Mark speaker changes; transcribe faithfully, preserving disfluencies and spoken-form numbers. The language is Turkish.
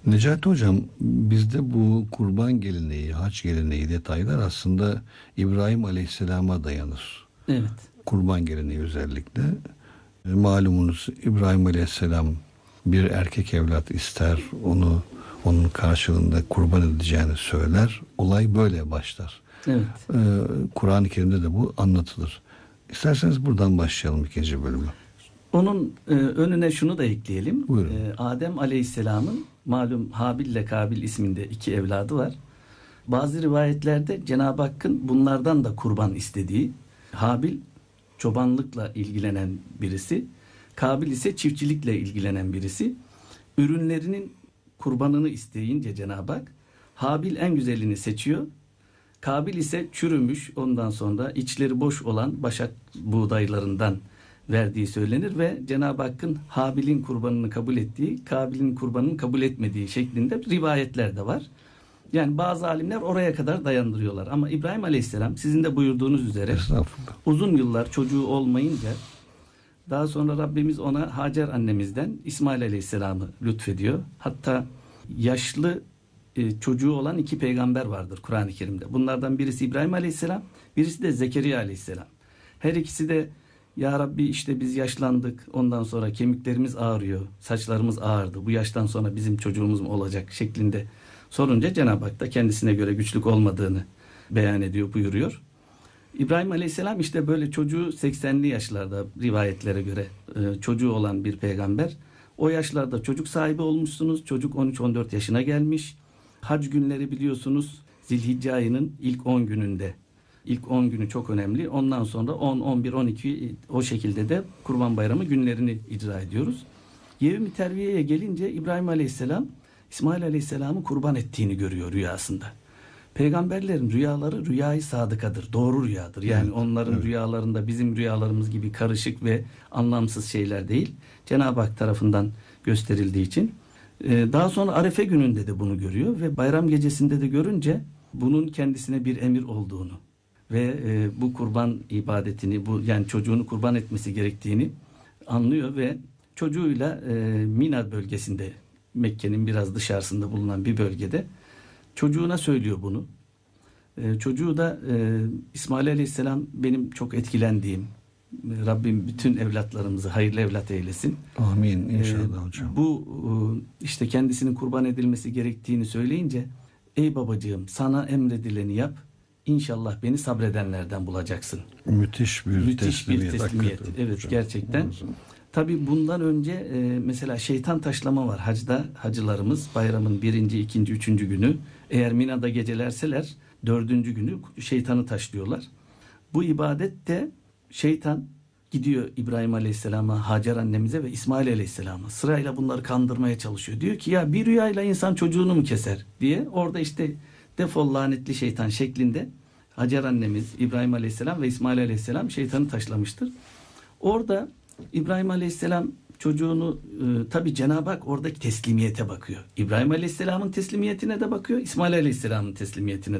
Speaker 1: Necati Hocam, bizde bu kurban geleneği, hac geleneği detaylar aslında İbrahim Aleyhisselam'a dayanır.
Speaker 2: Evet.
Speaker 1: Kurban geleneği özellikle. E, Malumunuz İbrahim Aleyhisselam bir erkek evlat ister, onu onun karşılığında kurban edeceğini söyler. Olay böyle başlar.
Speaker 2: Evet.
Speaker 1: E, Kur'an-ı Kerim'de de bu anlatılır. İsterseniz buradan başlayalım ikinci bölümü.
Speaker 2: Onun e, önüne şunu da ekleyelim.
Speaker 1: Buyurun.
Speaker 2: E, Adem Aleyhisselam'ın malum Habil ile Kabil isminde iki evladı var. Bazı rivayetlerde Cenab-ı Hakk'ın bunlardan da kurban istediği, Habil çobanlıkla ilgilenen birisi, Kabil ise çiftçilikle ilgilenen birisi. Ürünlerinin kurbanını isteyince Cenab-ı Hak, Habil en güzelini seçiyor. Kabil ise çürümüş, ondan sonra içleri boş olan başak buğdaylarından verdiği söylenir ve Cenab-ı Hakk'ın Habil'in kurbanını kabul ettiği, Kabil'in kurbanını kabul etmediği şeklinde rivayetler de var. Yani bazı alimler oraya kadar dayandırıyorlar. Ama İbrahim Aleyhisselam sizin de buyurduğunuz üzere uzun yıllar çocuğu olmayınca daha sonra Rabbimiz ona Hacer annemizden İsmail Aleyhisselam'ı lütfediyor. Hatta yaşlı e, çocuğu olan iki peygamber vardır Kur'an-ı Kerim'de. Bunlardan birisi İbrahim Aleyhisselam, birisi de Zekeriya Aleyhisselam. Her ikisi de ya Rabbi işte biz yaşlandık, ondan sonra kemiklerimiz ağrıyor, saçlarımız ağardı, bu yaştan sonra bizim çocuğumuz mu olacak şeklinde sorunca Cenab-ı Hak da kendisine göre güçlük olmadığını beyan ediyor, buyuruyor. İbrahim Aleyhisselam işte böyle çocuğu seksenli yaşlarda rivayetlere göre e, çocuğu olan bir peygamber. O yaşlarda çocuk sahibi olmuşsunuz, çocuk on üç on dört yaşına gelmiş. Hac günleri biliyorsunuz Zilhicce ayının ilk on gününde. İlk on günü çok önemli. Ondan sonra on, on bir, on iki o şekilde de Kurban Bayramı günlerini icra ediyoruz. Yevmi Terviye'ye gelince İbrahim Aleyhisselam İsmail Aleyhisselam'ı kurban ettiğini görüyor rüyasında. Peygamberlerin rüyaları rüyayı sadıkadır. Doğru rüyadır. Yani evet, onların evet. rüyalarında bizim rüyalarımız gibi karışık ve anlamsız şeyler değil. Cenab-ı Hak tarafından gösterildiği için. Daha sonra Arefe gününde de bunu görüyor ve bayram gecesinde de görünce bunun kendisine bir emir olduğunu ve e, bu kurban ibadetini, bu yani çocuğunu kurban etmesi gerektiğini anlıyor ve çocuğuyla e, Mina bölgesinde, Mekke'nin biraz dışarısında bulunan bir bölgede çocuğuna söylüyor bunu. E, çocuğu da e, İsmail Aleyhisselam benim çok etkilendiğim, Rabbim bütün evlatlarımızı hayırlı evlat eylesin.
Speaker 1: Amin inşallah
Speaker 2: e,
Speaker 1: hocam.
Speaker 2: Bu e, işte kendisinin kurban edilmesi gerektiğini söyleyince ey babacığım sana emredileni yap. İnşallah beni sabredenlerden bulacaksın.
Speaker 1: Müthiş bir
Speaker 2: Müthiş
Speaker 1: teslimiyet.
Speaker 2: bir teslimiyet. Evet hocam, gerçekten. Tabii bundan önce e, mesela şeytan taşlama var. Hacda hacılarımız bayramın birinci, ikinci, üçüncü günü eğer Mina'da gecelerseler dördüncü günü şeytanı taşlıyorlar. Bu ibadette şeytan gidiyor İbrahim Aleyhisselam'a, Hacer annemize ve İsmail Aleyhisselam'a. Sırayla bunları kandırmaya çalışıyor. Diyor ki ya bir rüyayla insan çocuğunu mu keser diye. Orada işte defol lanetli şeytan şeklinde Hacer annemiz, İbrahim Aleyhisselam ve İsmail Aleyhisselam şeytanı taşlamıştır. Orada İbrahim Aleyhisselam çocuğunu e, tabi Cenab-ı Hak oradaki teslimiyete bakıyor. İbrahim Aleyhisselam'ın teslimiyetine de bakıyor, İsmail Aleyhisselam'ın teslimiyetine